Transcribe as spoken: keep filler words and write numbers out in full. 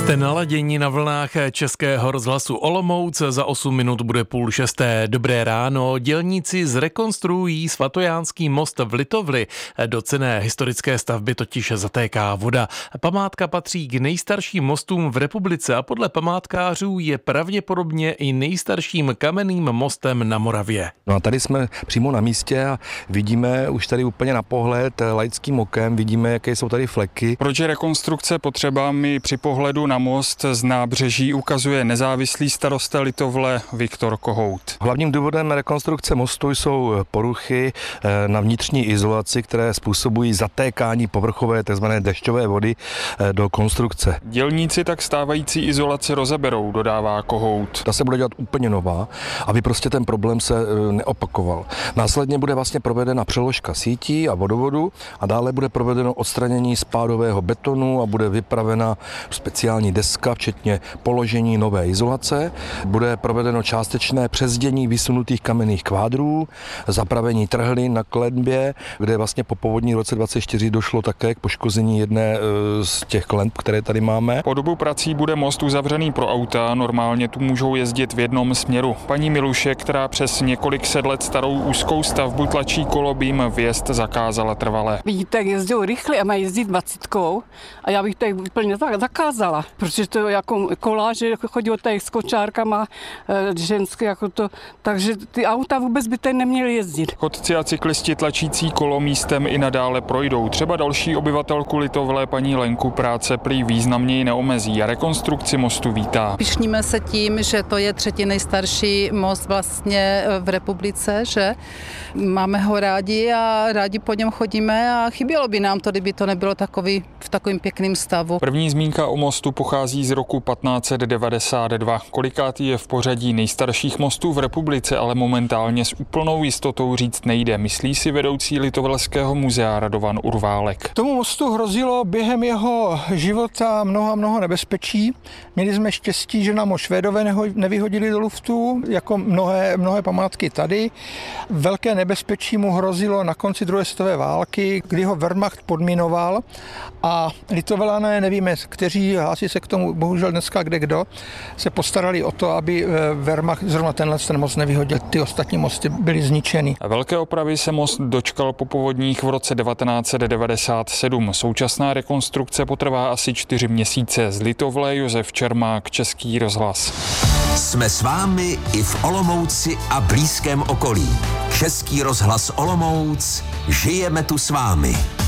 Jste naladění na vlnách Českého rozhlasu Olomouc, za osm minut bude půl šesté. Dobré ráno, dělníci zrekonstruují Svatojánský most v Litovli. Do cenné historické stavby totiž zatéká voda. Památka patří k nejstarším mostům v republice a podle památkářů je pravděpodobně i nejstarším kamenným mostem na Moravě. No a tady jsme přímo na místě a vidíme už tady úplně na pohled laickým okem, vidíme, jaké jsou tady fleky. Proč je rekonstrukce potřeba, mi při pohledu na most z nábřeží ukazuje nezávislý starosta Litovle Viktor Kohout. Hlavním důvodem rekonstrukce mostu jsou poruchy na vnitřní izolaci, které způsobují zatékání povrchové tzv. Dešťové vody do konstrukce. Dělníci tak stávající izolaci rozeberou, dodává Kohout. Ta se bude dělat úplně nová, aby prostě ten problém se neopakoval. Následně bude vlastně provedena přeložka sítí a vodovodu a dále bude provedeno odstranění spádového betonu a bude vypravena speciální deska, včetně položení nové izolace. Bude provedeno částečné přezdění vysunutých kamenných kvádrů, zapravení trhlin na klenbě, kde vlastně po povodní roce dvacet čtyři došlo také k poškození jedné z těch klenb, které tady máme. Po dobu prací bude most uzavřený pro auta, normálně tu můžou jezdit v jednom směru. Paní Miluše, která přes několik set let starou úzkou stavbu tlačí kolobím, vjezd zakázala trvale. Vidíte, jak jezdí rychle a mají jezdit dvacítkou a já bych to úplně zakázala, protože to jako koláže chodí tady s kočárkama ženské, jako to, takže ty auta vůbec by tady neměly jezdit. Chodci a cyklisti tlačící kolo místem i nadále projdou. Třeba další obyvatelku Litovle paní Lenku práce prý významněji neomezí a rekonstrukci mostu vítá. Pyšníme se tím, že to je třetí nejstarší most vlastně v republice, že máme ho rádi a rádi po něm chodíme a chybělo by nám to, kdyby to nebylo takový, v takovým pěkným stavu. První zmínka o mostu pochází z roku patnáct set devadesát dva. Kolikátý je v pořadí nejstarších mostů v republice, ale momentálně s úplnou jistotou říct nejde, myslí si vedoucí Litovlského muzea Radovan Urválek. Tomu mostu hrozilo během jeho života mnoho mnoho nebezpečí. Měli jsme štěstí, že nám ho Švédové nevyhodili do luftu, jako mnohé, mnohé památky tady. Velké nebezpečí mu hrozilo na konci druhé světové války, kdy ho Wehrmacht podminoval a Litovelané, nevíme, kteří, hlásí se k tomu bohužel dneska kde kdo, se postarali o to, aby Wehrmacht zrovna tenhle ten most nevyhodil. Ty ostatní mosty byly zničeny. Velké opravy se most dočkal po povodních v roce devatenáct set devadesát sedm. Současná rekonstrukce potrvá asi čtyři měsíce. Z Litovle Josef Čermák, Český rozhlas. Jsme s vámi i v Olomouci a blízkém okolí. Český rozhlas Olomouc, žijeme tu s vámi.